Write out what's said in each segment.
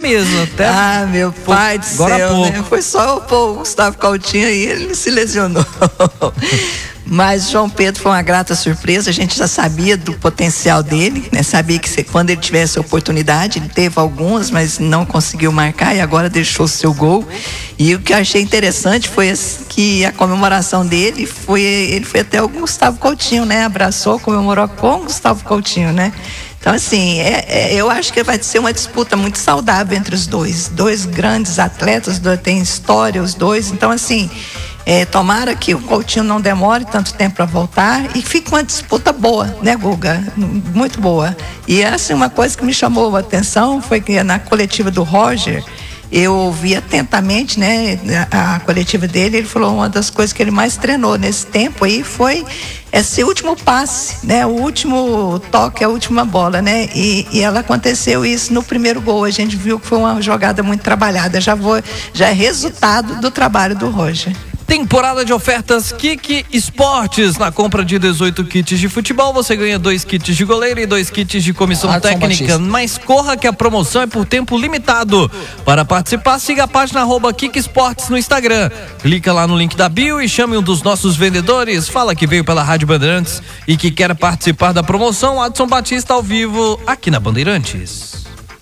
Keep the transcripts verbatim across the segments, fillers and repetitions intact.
mesa. Até ah, meu pai do céu, né? Foi só o Gustavo Coutinho e ele se lesionou. Mas João Pedro foi uma grata surpresa, a gente já sabia do potencial dele, né? Sabia que quando ele tivesse oportunidade, ele teve algumas, mas não conseguiu marcar e agora deixou o seu gol. E o que eu achei interessante foi que a comemoração dele foi, ele foi até o Gustavo Coutinho, né? Abraçou, comemorou com o Gustavo Coutinho, né? Então, assim, é, é, eu acho que vai ser uma disputa muito saudável entre os dois. Dois grandes atletas, dois, tem história os dois. Então, assim, é, tomara que o Coutinho não demore tanto tempo para voltar e fique uma disputa boa, né, Guga? Muito boa. E, assim, uma coisa que me chamou a atenção foi que na coletiva do Roger, eu ouvi atentamente, né, a, a coletiva dele, ele falou uma das coisas que ele mais treinou nesse tempo aí foi esse último passe, né, o último toque, a última bola, né, e, e ela aconteceu isso no primeiro gol, a gente viu que foi uma jogada muito trabalhada, já, vou, já é resultado do trabalho do Roger. Temporada de ofertas Kiki Esportes. Na compra de dezoito kits de futebol, você ganha dois kits de goleiro e dois kits de comissão Adson técnica. Batista. Mas corra que a promoção é por tempo limitado. Para participar, siga a página arroba Kiki Esportes no Instagram. Clica lá no link da bio e chame um dos nossos vendedores. Fala que veio pela Rádio Bandeirantes e que quer participar da promoção. Adson Batista ao vivo aqui na Bandeirantes.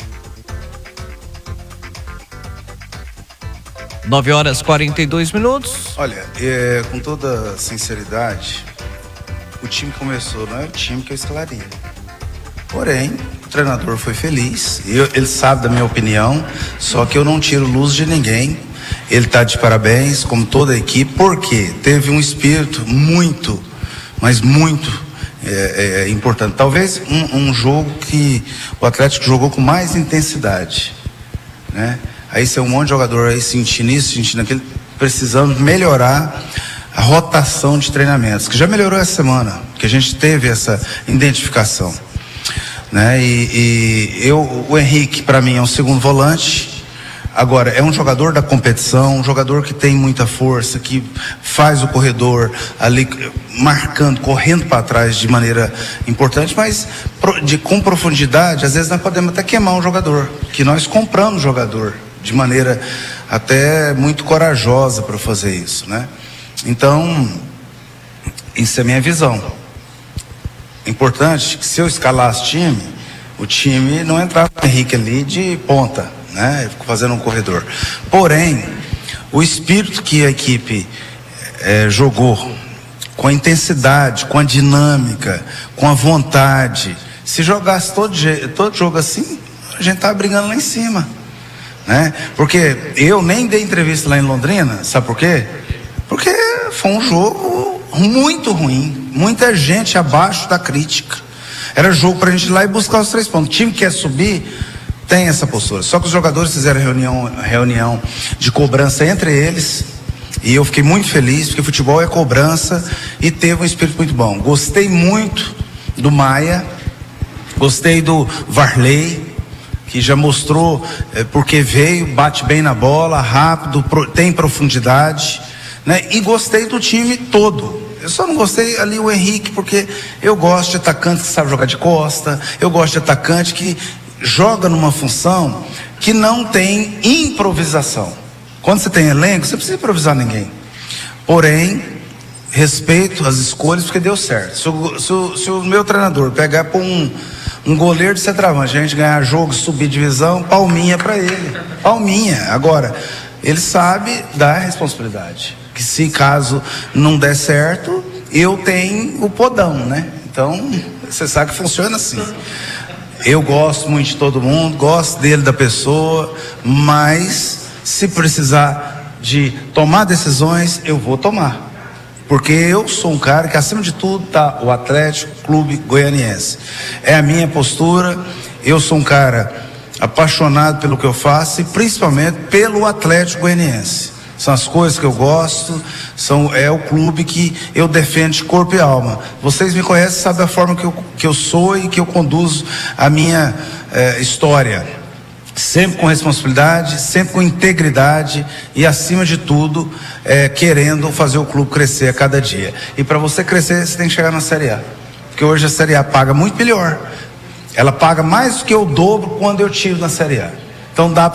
nove horas e quarenta e dois minutos. Olha, é, com toda sinceridade, o time começou, não é o time que eu escalaria. Porém, o treinador foi feliz, eu, ele sabe da minha opinião, só que eu não tiro luz de ninguém. Ele está de parabéns, como toda a equipe, porque teve um espírito muito, mas muito é, é, importante. Talvez um, um jogo que o Atlético jogou com mais intensidade, né? Aí você é um monte de jogador aí sentindo isso, sentindo aquilo, precisamos melhorar a rotação de treinamentos, que já melhorou essa semana, que a gente teve essa identificação, né? E, e eu, o Henrique, para mim, é um segundo volante. Agora, é um jogador da competição, um jogador que tem muita força, que faz o corredor ali, marcando, correndo para trás de maneira importante, mas de, com profundidade, às vezes nós podemos até queimar um jogador, que nós compramos jogador de maneira até muito corajosa para fazer isso, né? Então, isso é a minha visão. Importante que se eu escalasse time, o time não entrava com o Henrique ali de ponta, né? Fazendo um corredor. Porém, o espírito que a equipe é, jogou, com a intensidade, com a dinâmica, com a vontade, se jogasse todo, todo jogo assim, a gente tava brigando lá em cima, né? Porque eu nem dei entrevista lá em Londrina, sabe por quê? Porque foi um jogo muito ruim, muita gente abaixo da crítica. Era jogo pra gente ir lá e buscar os três pontos. O time que quer subir tem essa postura. Só que os jogadores fizeram reunião, reunião de cobrança entre eles, e eu fiquei muito feliz, porque futebol é cobrança, e teve um espírito muito bom. Gostei muito do Maia, gostei do Varley, que já mostrou é, porque veio, bate bem na bola, rápido, pro, tem profundidade, né? E gostei do time todo. Eu só não gostei ali o Henrique, porque eu gosto de atacante que sabe jogar de costa, eu gosto de atacante que joga numa função que não tem improvisação. Quando você tem elenco, você não precisa improvisar ninguém. Porém, respeito as escolhas, porque deu certo. Se o, se o, se o meu treinador pegar por um Um goleiro de centroavante, a gente ganhar jogo, subir divisão, palminha para ele. Palminha. Agora, ele sabe da responsabilidade. Que se caso não der certo, eu tenho o podão, né? Então, você sabe que funciona assim. Eu gosto muito de todo mundo, gosto dele, da pessoa, mas se precisar de tomar decisões, eu vou tomar. Porque eu sou um cara que, acima de tudo, tá o Atlético Clube Goianiense. É a minha postura. Eu sou um cara apaixonado pelo que eu faço e principalmente pelo Atlético Goianiense. São as coisas que eu gosto, são, é o clube que eu defendo de corpo e alma. Vocês me conhecem, sabem a forma que eu, que eu sou e que eu conduzo a minha eh, história. Sempre com responsabilidade, sempre com integridade e, acima de tudo, é, querendo fazer o clube crescer a cada dia. E para você crescer, você tem que chegar na Série A. Porque hoje a Série A paga muito melhor. Ela paga mais do que o dobro quando eu tiro na Série A. Então dá